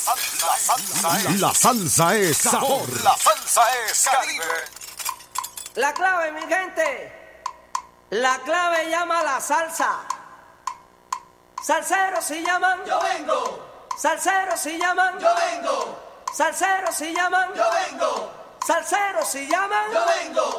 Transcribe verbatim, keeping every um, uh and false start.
salsa, salsa es. La salsa es sabor. La salsa es Caribe. La clave, mi gente. La clave llama la salsa. Salseros si llaman. Yo vengo. Salseros si llaman. Yo vengo. Salseros si llaman. Yo vengo. Salseros si llaman. Yo vengo.